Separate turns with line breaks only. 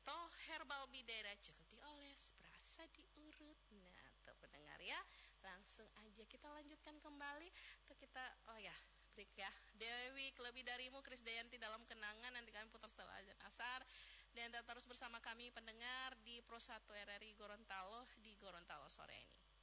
atau herbal bidara cukup dioles, berasa diurut. Nah, tuh pendengar ya, langsung aja kita lanjutkan kembali. Tuh kita, break ya. Dewi, lebih darimu, Krisdayanti dalam kenangan. Nanti kami putar setelah azan asar. Dan tetap terus bersama kami pendengar di Pro 1 RRI Gorontalo di Gorontalo sore ini.